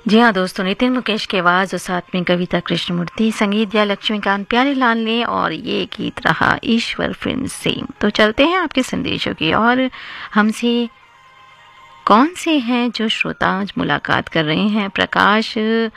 जी हाँ दोस्तों, नितिन मुकेश की आवाज़ और साथ में कविता कृष्णमूर्ति, संगीत दिया लक्ष्मीकांत प्यारेलाल ने और ये गीत रहा ईश्वर फिल्म से। तो चलते हैं आपके संदेशों की और हमसे कौन से हैं जो श्रोता आज मुलाकात कर रहे हैं। प्रकाश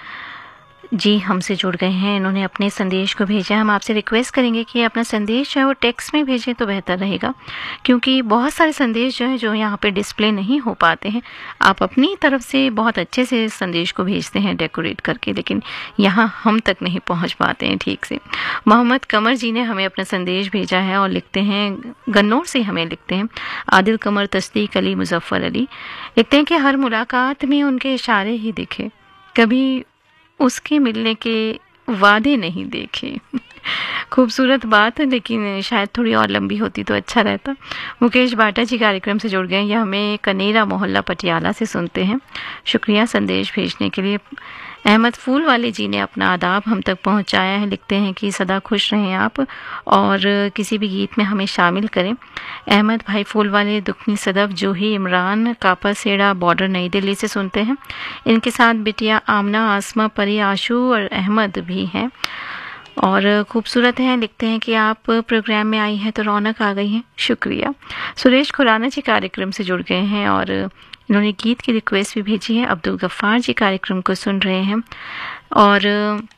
जी हमसे जुड़ गए हैं, इन्होंने अपने संदेश को भेजा। हम आपसे रिक्वेस्ट करेंगे कि अपना संदेश जो है वो टेक्स्ट में भेजें तो बेहतर रहेगा, क्योंकि बहुत सारे संदेश जो है जो यहाँ पे डिस्प्ले नहीं हो पाते हैं। आप अपनी तरफ से बहुत अच्छे से संदेश को भेजते हैं डेकोरेट करके, लेकिन यहाँ हम तक नहीं पहुँच पाते हैं ठीक से। मोहम्मद कमर जी ने हमें अपना संदेश भेजा है और लिखते हैं, गन्नौर से हमें लिखते हैं, आदिल कमर, तस्दीक अली, मुजफ्फर अली, लिखते हैं कि हर मुलाकात में उनके इशारे ही दिखे, कभी उसके मिलने के वादे नहीं देखे। खूबसूरत बात है, लेकिन शायद थोड़ी और लंबी होती तो अच्छा रहता। मुकेश बाटा जी कार्यक्रम से जुड़ गए, यह हमें कनेरा मोहल्ला पटियाला से सुनते हैं। शुक्रिया संदेश भेजने के लिए। अहमद फूल वाले जी ने अपना आदाब हम तक पहुंचाया है, लिखते हैं कि सदा खुश रहें आप और किसी भी गीत में हमें शामिल करें। अहमद भाई फूल वाले, दुखनी सदफ, जूही, इमरान, कापा सेड़ा, बॉर्डर, नई दिल्ली से सुनते हैं। इनके साथ बिटिया आमना, आसमा, परी, आशू और अहमद भी हैं और खूबसूरत हैं। लिखते हैं कि आप प्रोग्राम में आई हैं तो रौनक आ गई है, शुक्रिया। सुरेश खुराना जी कार्यक्रम से जुड़ गए हैं और इन्होंने गीत की रिक्वेस्ट भी भेजी है। अब्दुल गफ्फार जी कार्यक्रम को सुन रहे हैं और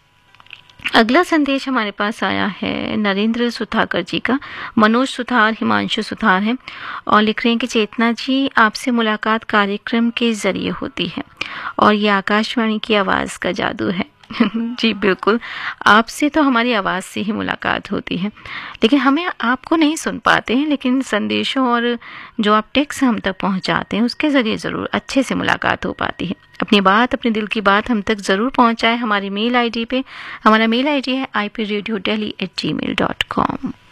अगला संदेश हमारे पास आया है नरेंद्र सुथाकर जी का। मनोज सुथार, हिमांशु सुथार हैं और लिख रहे हैं कि चेतना जी, आपसे मुलाकात कार्यक्रम के ज़रिए होती है और ये आकाशवाणी की आवाज़ का जादू है। जी बिल्कुल, आपसे तो हमारी आवाज़ से ही मुलाकात होती है, लेकिन हमें आपको नहीं सुन पाते हैं, लेकिन संदेशों और जो आप टेक्स्ट हम तक पहुंचाते हैं उसके ज़रिए ज़रूर अच्छे से मुलाकात हो पाती है। अपनी बात, अपने दिल की बात हम तक ज़रूर पहुंचाएं हमारी मेल आईडी पे। हमारा मेल आईडी है ipradiodelhi@gmail.com।